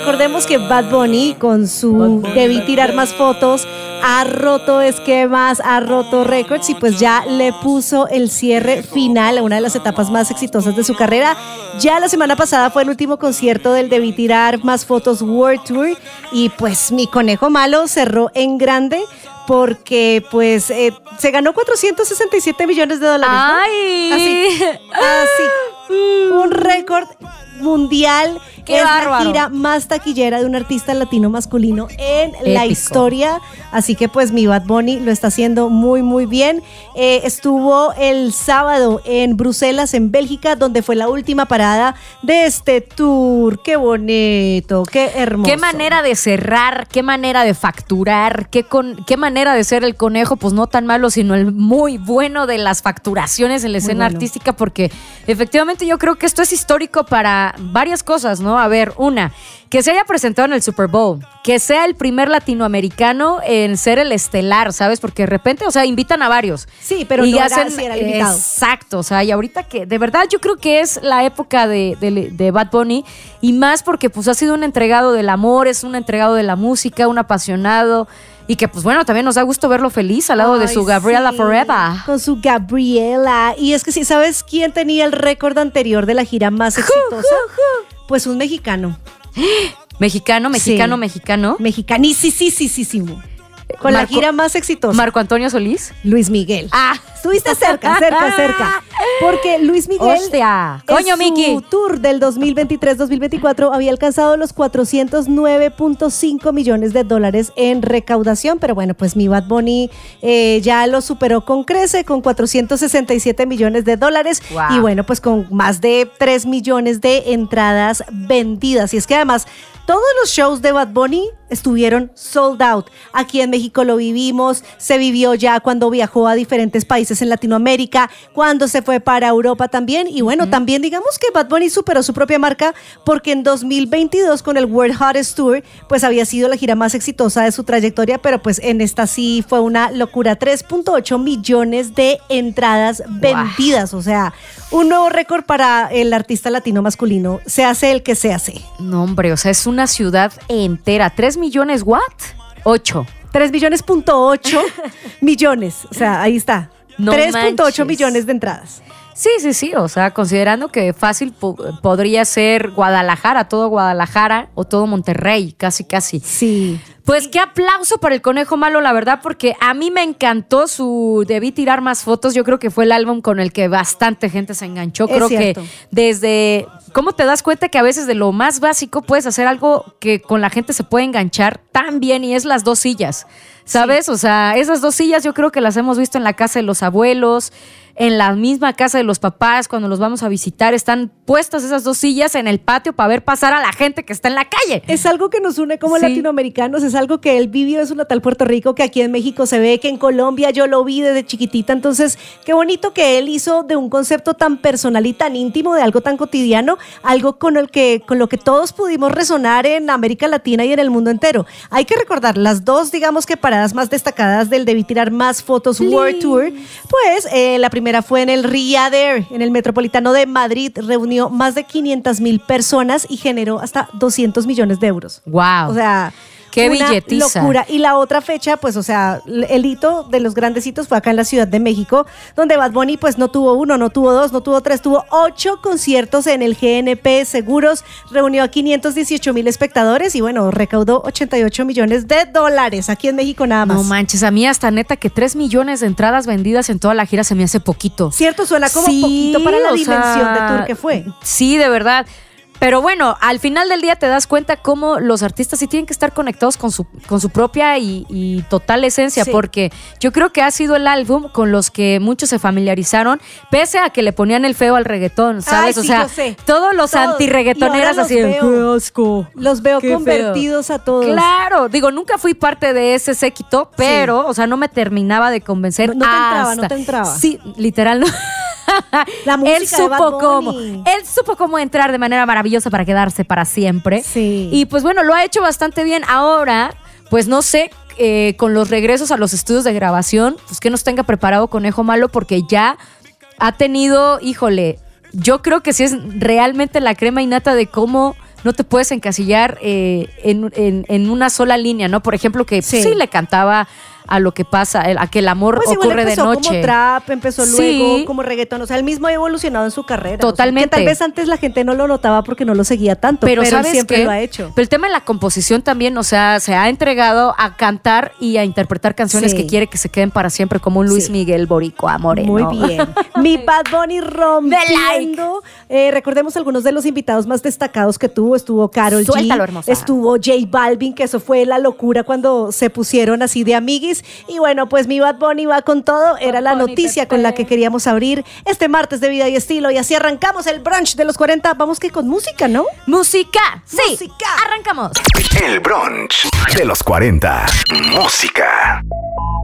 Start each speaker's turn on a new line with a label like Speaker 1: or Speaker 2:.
Speaker 1: recordemos que Bad Bunny con su Debí Tirar Más Fotos ha roto esquemas, ha roto récords y pues ya le puso el cierre final a una de las etapas más exitosas de su carrera. Ya la semana pasada fue el último concierto del Debí Tirar Más Fotos World Tour y pues mi conejo malo cerró en grande porque pues se ganó 467 millones de dólares, ¿no?
Speaker 2: ¡Ay!
Speaker 1: Así. Un récord mundial.
Speaker 2: ¡Qué
Speaker 1: es
Speaker 2: bárbaro!
Speaker 1: La gira más taquillera de un artista latino masculino en la
Speaker 2: Épico.
Speaker 1: historia. Así que pues mi Bad Bunny lo está haciendo muy muy bien. Estuvo el sábado en Bruselas, en Bélgica, donde fue la última parada de este tour. Qué bonito, qué hermoso.
Speaker 2: Qué manera de cerrar, qué manera de facturar, qué manera de ser el conejo, pues no tan malo, sino el muy bueno de las facturaciones en la escena artística, porque efectivamente yo creo que esto es histórico para varias cosas, ¿no? A ver, una, que se haya presentado en el Super Bowl, que sea el primer latinoamericano en ser el estelar, ¿sabes? Porque de repente, o sea, invitan a varios.
Speaker 1: Sí, pero
Speaker 2: y
Speaker 1: no
Speaker 2: hacen,
Speaker 1: era el invitado.
Speaker 2: Exacto, o sea, y ahorita que de verdad yo creo que es la época de Bad Bunny, y más porque pues ha sido un entregado del amor, es un entregado de la música, un apasionado, y que pues bueno, también nos da gusto verlo feliz al lado de su Gabriela
Speaker 1: sí,
Speaker 2: Forever.
Speaker 1: con su Gabriela. Y es que sí, ¿sabes quién tenía el récord anterior de la gira más exitosa? Pues un mexicano.
Speaker 2: Mexicano.
Speaker 1: Mexicanísimo. Con la gira más exitosa.
Speaker 2: Marco Antonio Solís.
Speaker 1: Luis Miguel. Estuviste cerca. Porque Luis Miguel,
Speaker 2: ¡Hostia! ¡Coño, Miki!
Speaker 1: su tour del 2023-2024 había alcanzado los 409.5 millones de dólares en recaudación. Pero bueno, pues mi Bad Bunny ya lo superó con crece, con 467 millones de dólares.
Speaker 2: Wow.
Speaker 1: Y bueno, pues con más de 3 millones de entradas vendidas. Y es que además todos los shows de Bad Bunny estuvieron sold out. Aquí en México lo vivimos, se vivió ya cuando viajó a diferentes países en Latinoamérica, cuando se fue para Europa también. Y bueno, también digamos que Bad Bunny superó su propia marca porque en 2022 con el World Hottest Tour, pues había sido la gira más exitosa de su trayectoria, pero pues en esta sí fue una locura. 3.8 millones de entradas vendidas. O sea, un nuevo récord para el artista latino masculino. Se hace el que se hace.
Speaker 2: No, hombre, o sea, es una ciudad entera. 3 millones, ¿what? 8.
Speaker 1: 3.8 millones. O sea, ahí está.
Speaker 2: No
Speaker 1: 3.8
Speaker 2: manches.
Speaker 1: millones de entradas.
Speaker 2: Sí, o sea, considerando que fácil podría ser Guadalajara, todo Guadalajara o todo Monterrey, casi.
Speaker 1: Sí.
Speaker 2: Pues qué aplauso para el Conejo Malo, la verdad, porque a mí me encantó su Debí Tirar Más Fotos. Yo creo que fue el álbum con el que bastante gente se enganchó.
Speaker 1: Es
Speaker 2: Creo
Speaker 1: cierto.
Speaker 2: que desde... ¿Cómo te das cuenta que a veces de lo más básico puedes hacer algo que con la gente se puede enganchar tan bien? Y es las 2 sillas, ¿sabes? Sí. O sea, esas 2 sillas yo creo que las hemos visto en la casa de los abuelos, en la misma casa de los papás, cuando los vamos a visitar, están puestas esas 2 sillas en el patio para ver pasar a la gente que está en la calle.
Speaker 1: Es algo que nos une como latinoamericanos, es algo que él vivió en su natal Puerto Rico, que aquí en México se ve, que en Colombia yo lo vi desde chiquitita. Entonces, qué bonito que él hizo de un concepto tan personal y tan íntimo, de algo tan cotidiano, algo con lo que todos pudimos resonar en América Latina y en el mundo entero. Hay que recordar las 2, digamos que paradas más destacadas del Debí Tirar Más Fotos World Tour. Pues la primera fue en el Riyadh Air, en el Metropolitano de Madrid. Reunió más de 500,000 personas y generó hasta 200 millones de euros.
Speaker 2: ¡Wow!
Speaker 1: O sea,
Speaker 2: ¡qué
Speaker 1: una
Speaker 2: billetiza!
Speaker 1: Locura. Y la otra fecha, pues, o sea, el hito de los grandes hitos fue acá en la Ciudad de México, donde Bad Bunny, pues, no tuvo 1, no tuvo 2, no tuvo 3, tuvo 8 conciertos en el GNP Seguros, reunió a 518,000 espectadores y, bueno, recaudó 88 millones de dólares aquí en México nada más.
Speaker 2: No manches, a mí hasta neta que 3 millones de entradas vendidas en toda la gira se me hace poquito.
Speaker 1: Cierto, suena como poquito para la dimensión de tour que fue.
Speaker 2: Sí, de verdad. Pero bueno, al final del día te das cuenta cómo los artistas sí tienen que estar conectados con su propia y total esencia, porque yo creo que ha sido el álbum con los que muchos se familiarizaron, pese a que le ponían el feo al reggaetón, ¿sabes?
Speaker 1: Ay, sí,
Speaker 2: o sea,
Speaker 1: yo sé.
Speaker 2: todos los antirreggaetoneras así de
Speaker 1: veo.
Speaker 2: ¡qué asco!
Speaker 1: Los veo
Speaker 2: Qué
Speaker 1: convertidos
Speaker 2: feo.
Speaker 1: a todos.
Speaker 2: Claro, digo, nunca fui parte de ese séquito, pero, o sea, no me terminaba de convencer.
Speaker 1: No te entraba.
Speaker 2: Sí, literal, no.
Speaker 1: La música
Speaker 2: él supo cómo entrar de manera maravillosa para quedarse para siempre.
Speaker 1: Sí.
Speaker 2: Y pues bueno, lo ha hecho bastante bien. Ahora, pues no sé, con los regresos a los estudios de grabación, pues que nos tenga preparado Conejo Malo, porque ya ha tenido, híjole, yo creo que sí es realmente la crema innata de cómo no te puedes encasillar en una sola línea, ¿no? Por ejemplo, que sí le cantaba a lo que pasa, a que el amor
Speaker 1: pues
Speaker 2: ocurre de noche.
Speaker 1: Como trap, empezó luego como reggaetón, o sea, él mismo ha evolucionado en su carrera.
Speaker 2: Totalmente.
Speaker 1: O sea, que tal vez antes la gente no lo notaba porque no lo seguía tanto, pero él siempre lo ha hecho.
Speaker 2: Pero el tema de la composición también, o sea, se ha entregado a cantar y a interpretar canciones que quiere que se queden para siempre, como un Luis Miguel Boricua Moreno.
Speaker 1: Muy bien. Mi Bad Bunny rompiendo. Recordemos algunos de los invitados más destacados que tuvo. Estuvo Karol
Speaker 2: Suéltalo,
Speaker 1: G,
Speaker 2: hermosa.
Speaker 1: Estuvo J Balvin, que eso fue la locura cuando se pusieron así de amiguis. Y bueno, pues mi Bad Bunny va con todo. Era la noticia con la que queríamos abrir este martes de Vida y Estilo. Y así arrancamos el brunch de los 40. Vamos que con música, ¿no?
Speaker 2: ¡Música! Sí,
Speaker 1: música.
Speaker 2: Arrancamos.
Speaker 3: El brunch de los 40. Música.